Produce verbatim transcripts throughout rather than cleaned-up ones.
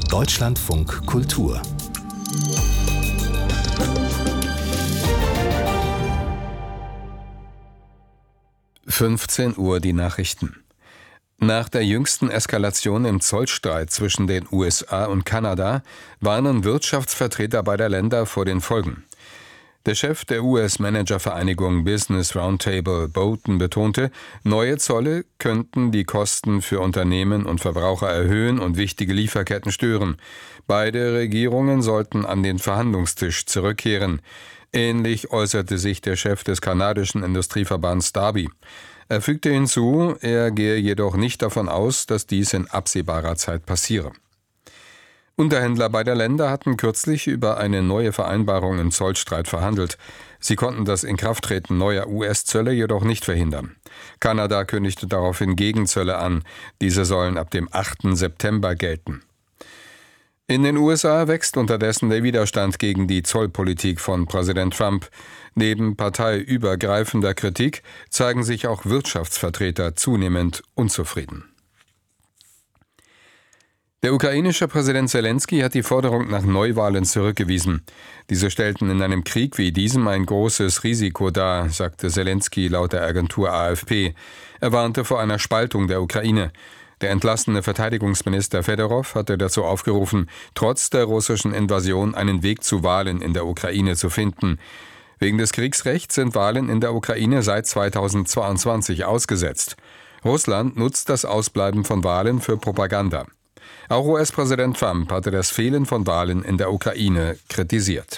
Deutschlandfunk Kultur. fünfzehn Uhr die Nachrichten. Nach der jüngsten Eskalation im Zollstreit zwischen den U S A und Kanada warnen Wirtschaftsvertreter beider Länder vor den Folgen. Der Chef der U S-Managervereinigung Business Roundtable, Bolton, betonte, neue Zölle könnten die Kosten für Unternehmen und Verbraucher erhöhen und wichtige Lieferketten stören. Beide Regierungen sollten an den Verhandlungstisch zurückkehren. Ähnlich äußerte sich der Chef des kanadischen Industrieverbands Darby. Er fügte hinzu, er gehe jedoch nicht davon aus, dass dies in absehbarer Zeit passiere. Unterhändler beider Länder hatten kürzlich über eine neue Vereinbarung im Zollstreit verhandelt. Sie konnten das Inkrafttreten neuer U S-Zölle jedoch nicht verhindern. Kanada kündigte daraufhin Gegenzölle an. Diese sollen ab dem achten September gelten. In den U S A wächst unterdessen der Widerstand gegen die Zollpolitik von Präsident Trump. Neben parteiübergreifender Kritik zeigen sich auch Wirtschaftsvertreter zunehmend unzufrieden. Der ukrainische Präsident Selenskyj hat die Forderung nach Neuwahlen zurückgewiesen. Diese stellten in einem Krieg wie diesem ein großes Risiko dar, sagte Selenskyj laut der Agentur A F P. Er warnte vor einer Spaltung der Ukraine. Der entlassene Verteidigungsminister Fedorov hatte dazu aufgerufen, trotz der russischen Invasion einen Weg zu Wahlen in der Ukraine zu finden. Wegen des Kriegsrechts sind Wahlen in der Ukraine seit zweitausendzweiundzwanzig ausgesetzt. Russland nutzt das Ausbleiben von Wahlen für Propaganda. Auch U S-Präsident Trump hatte das Fehlen von Wahlen in der Ukraine kritisiert.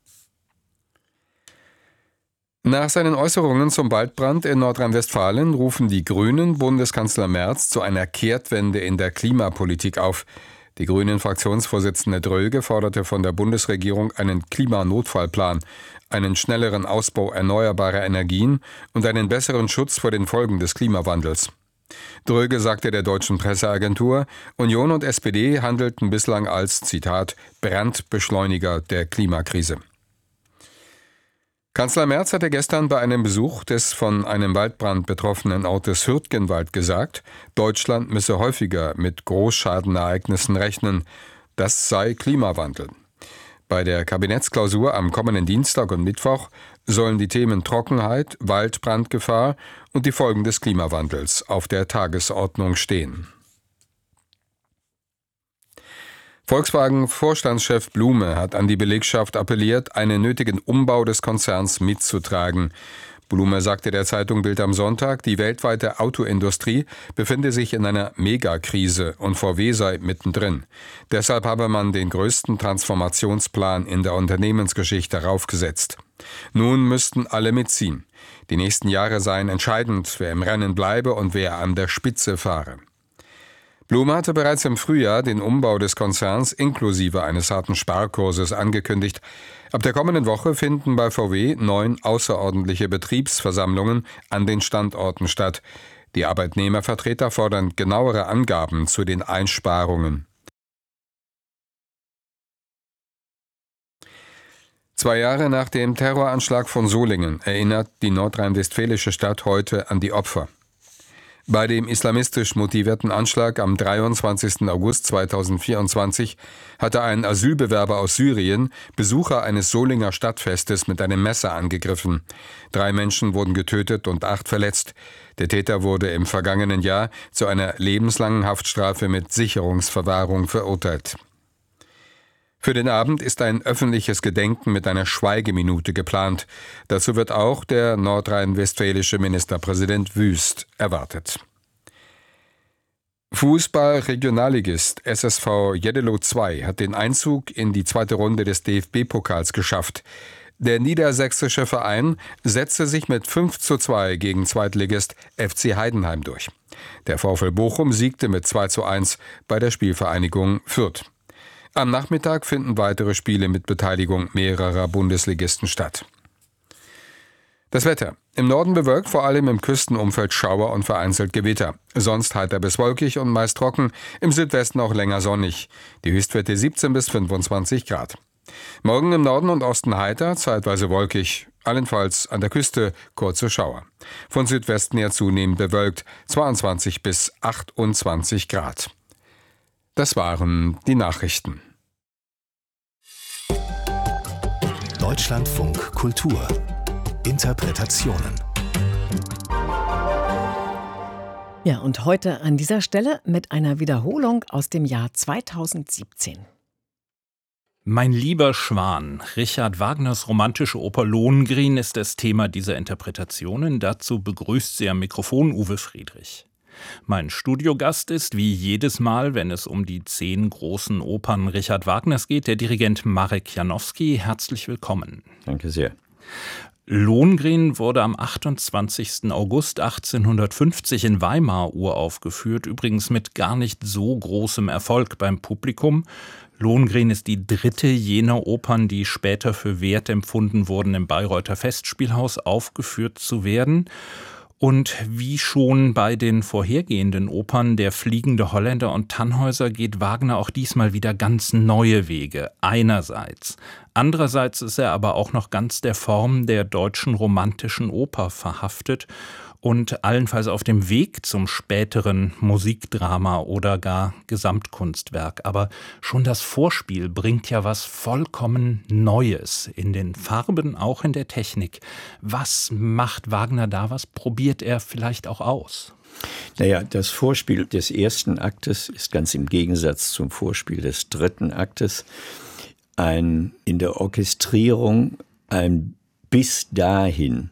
Nach seinen Äußerungen zum Waldbrand in Nordrhein-Westfalen rufen die Grünen Bundeskanzler Merz zu einer Kehrtwende in der Klimapolitik auf. Die Grünen-Fraktionsvorsitzende Dröge forderte von der Bundesregierung einen Klimanotfallplan, einen schnelleren Ausbau erneuerbarer Energien und einen besseren Schutz vor den Folgen des Klimawandels. Dröge sagte der deutschen Presseagentur, Union und S P D handelten bislang als, Zitat, Brandbeschleuniger der Klimakrise. Kanzler Merz hatte gestern bei einem Besuch des von einem Waldbrand betroffenen Ortes Hürtgenwald gesagt, Deutschland müsse häufiger mit Großschadenereignissen rechnen. Das sei Klimawandel. Bei der Kabinettsklausur am kommenden Dienstag und Mittwoch sollen die Themen Trockenheit, Waldbrandgefahr und die Folgen des Klimawandels auf der Tagesordnung stehen. Volkswagen-Vorstandschef Blume hat an die Belegschaft appelliert, einen nötigen Umbau des Konzerns mitzutragen. Blume sagte der Zeitung Bild am Sonntag, die weltweite Autoindustrie befinde sich in einer Megakrise und V W sei mittendrin. Deshalb habe man den größten Transformationsplan in der Unternehmensgeschichte raufgesetzt. Nun müssten alle mitziehen. Die nächsten Jahre seien entscheidend, wer im Rennen bleibe und wer an der Spitze fahre. Blume hatte bereits im Frühjahr den Umbau des Konzerns inklusive eines harten Sparkurses angekündigt. Ab der kommenden Woche finden bei V W neun außerordentliche Betriebsversammlungen an den Standorten statt. Die Arbeitnehmervertreter fordern genauere Angaben zu den Einsparungen. Zwei Jahre nach dem Terroranschlag von Solingen erinnert die nordrhein-westfälische Stadt heute an die Opfer. Bei dem islamistisch motivierten Anschlag am dreiundzwanzigsten August zweitausendvierundzwanzig hatte ein Asylbewerber aus Syrien Besucher eines Solinger Stadtfestes mit einem Messer angegriffen. Drei Menschen wurden getötet und acht verletzt. Der Täter wurde im vergangenen Jahr zu einer lebenslangen Haftstrafe mit Sicherungsverwahrung verurteilt. Für den Abend ist ein öffentliches Gedenken mit einer Schweigeminute geplant. Dazu wird auch der nordrhein-westfälische Ministerpräsident Wüst erwartet. Fußball-Regionalligist S S V Jeddelo zwei hat den Einzug in die zweite Runde des D F B-Pokals geschafft. Der niedersächsische Verein setzte sich mit fünf zu zwei gegen Zweitligist F C Heidenheim durch. Der VfL Bochum siegte mit zwei zu eins bei der Spielvereinigung Fürth. Am Nachmittag finden weitere Spiele mit Beteiligung mehrerer Bundesligisten statt. Das Wetter. Im Norden bewölkt, vor allem im Küstenumfeld Schauer und vereinzelt Gewitter. Sonst heiter bis wolkig und meist trocken, im Südwesten auch länger sonnig. Die Höchstwerte siebzehn bis fünfundzwanzig Grad. Morgen im Norden und Osten heiter, zeitweise wolkig, allenfalls an der Küste kurze Schauer. Von Südwesten her zunehmend bewölkt, zweiundzwanzig bis achtundzwanzig Grad. Das waren die Nachrichten. Deutschlandfunk Kultur. Interpretationen. Ja, und heute an dieser Stelle mit einer Wiederholung aus dem Jahr zweitausendsiebzehn. Mein lieber Schwan, Richard Wagners romantische Oper Lohengrin ist das Thema dieser Interpretationen. Dazu begrüßt sie am Mikrofon Uwe Friedrich. Mein Studiogast ist, wie jedes Mal, wenn es um die zehn großen Opern Richard Wagners geht, der Dirigent Marek Janowski. Herzlich willkommen. Danke sehr. Lohengrin wurde am achtundzwanzigsten August achtzehnhundertfünfzig in Weimar uraufgeführt, übrigens mit gar nicht so großem Erfolg beim Publikum. Lohengrin ist die dritte jener Opern, die später für wert empfunden wurden, im Bayreuther Festspielhaus aufgeführt zu werden. Und wie schon bei den vorhergehenden Opern Der fliegende Holländer und Tannhäuser geht Wagner auch diesmal wieder ganz neue Wege, einerseits. Andererseits ist er aber auch noch ganz der Form der deutschen romantischen Oper verhaftet und allenfalls auf dem Weg zum späteren Musikdrama oder gar Gesamtkunstwerk. Aber schon das Vorspiel bringt ja was vollkommen Neues in den Farben, auch in der Technik. Was macht Wagner da? Was probiert er vielleicht auch aus? Naja, das Vorspiel des ersten Aktes ist ganz im Gegensatz zum Vorspiel des dritten Aktes ein in der Orchestrierung ein bis dahin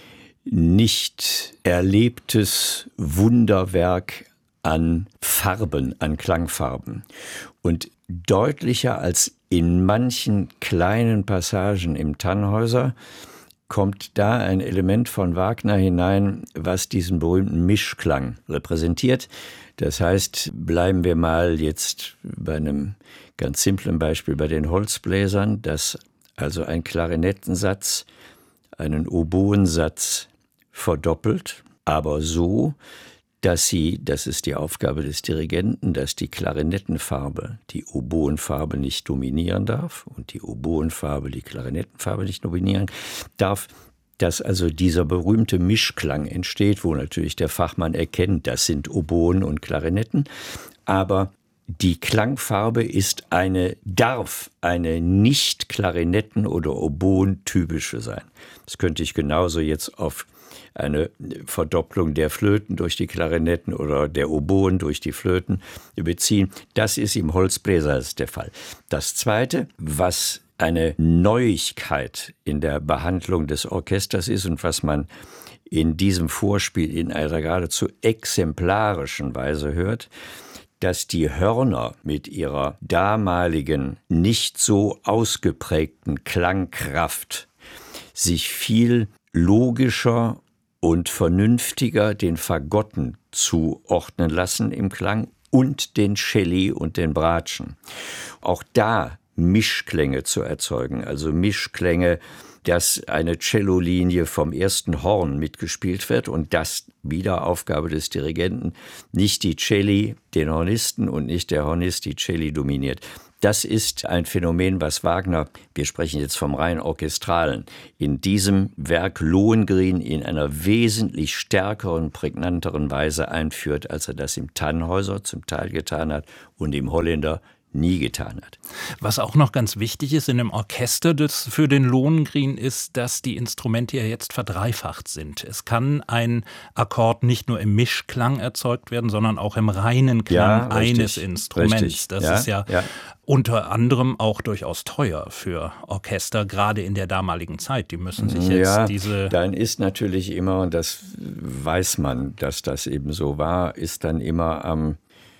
nicht erlebtes Wunderwerk an Farben, an Klangfarben. Und deutlicher als in manchen kleinen Passagen im Tannhäuser kommt da ein Element von Wagner hinein, was diesen berühmten Mischklang repräsentiert. Das heißt, bleiben wir mal jetzt bei einem ganz simplen Beispiel bei den Holzbläsern, dass also ein Klarinettensatz einen Oboensatz verdoppelt, aber so, dass sie, das ist die Aufgabe des Dirigenten, dass die Klarinettenfarbe die Oboenfarbe nicht dominieren darf und die Oboenfarbe die Klarinettenfarbe nicht dominieren darf, dass also dieser berühmte Mischklang entsteht, wo natürlich der Fachmann erkennt, das sind Oboen und Klarinetten, aber die Klangfarbe ist eine, darf eine nicht Klarinetten- oder Oboen-typische sein. Das könnte ich genauso jetzt auf eine Verdopplung der Flöten durch die Klarinetten oder der Oboen durch die Flöten beziehen. Das ist im Holzbläser der Fall. Das Zweite, was eine Neuigkeit in der Behandlung des Orchesters ist und was man in diesem Vorspiel in einer geradezu exemplarischen Weise hört, dass die Hörner mit ihrer damaligen, nicht so ausgeprägten Klangkraft sich viel logischer und vernünftiger den Fagotten zuordnen lassen im Klang und den Celli und den Bratschen. Auch da Mischklänge zu erzeugen, also Mischklänge, dass eine Cellolinie vom ersten Horn mitgespielt wird und das wieder Aufgabe des Dirigenten, nicht die Celli den Hornisten und nicht der Hornist die Celli dominiert. Das ist ein Phänomen, was Wagner, wir sprechen jetzt vom rein Orchestralen, in diesem Werk Lohengrin in einer wesentlich stärkeren, prägnanteren Weise einführt, als er das im Tannhäuser zum Teil getan hat und im Holländer nie getan hat. Was auch noch ganz wichtig ist in dem Orchester des für den Lohengrin ist, dass die Instrumente ja jetzt verdreifacht sind. Es kann ein Akkord nicht nur im Mischklang erzeugt werden, sondern auch im reinen Klang ja, richtig, eines Instruments. Richtig. Das ja, ist ja, ja unter anderem auch durchaus teuer für Orchester, gerade in der damaligen Zeit. Die müssen sich jetzt ja, diese... Dann ist natürlich immer, und das weiß man, dass das eben so war, ist dann immer am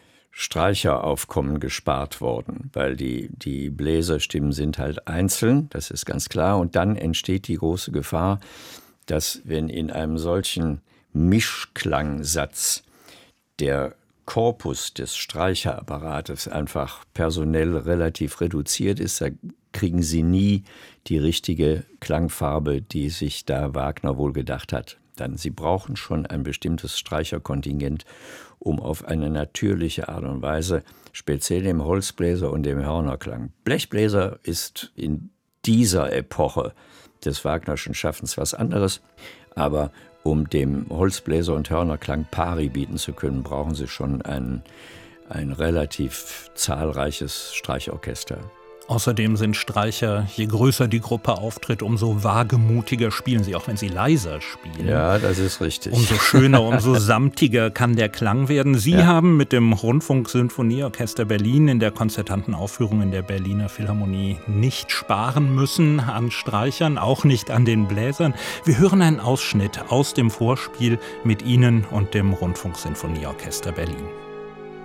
Streicheraufkommen gespart worden, weil die, die Bläserstimmen sind halt einzeln, das ist ganz klar. Und dann entsteht die große Gefahr, dass wenn in einem solchen Mischklangsatz der Korpus des Streicherapparates einfach personell relativ reduziert ist, da kriegen sie nie die richtige Klangfarbe, die sich da Wagner wohl gedacht hat. Dann sie brauchen schon ein bestimmtes Streicherkontingent, um auf eine natürliche Art und Weise, speziell im Holzbläser und dem Hörnerklang. Blechbläser ist in dieser Epoche des Wagnerschen Schaffens was anderes, aber um dem Holzbläser und Hörnerklang pari bieten zu können, brauchen sie schon einen, ein relativ zahlreiches Streichorchester. Außerdem sind Streicher, je größer die Gruppe auftritt, umso wagemutiger spielen sie, auch wenn sie leiser spielen. Ja, das ist richtig. Umso schöner, umso samtiger kann der Klang werden. Sie ja. haben mit dem Rundfunk-Sinfonieorchester Berlin in der konzertanten Aufführung in der Berliner Philharmonie nicht sparen müssen an Streichern, auch nicht an den Bläsern. Wir hören einen Ausschnitt aus dem Vorspiel mit Ihnen und dem Rundfunk-Sinfonieorchester Berlin.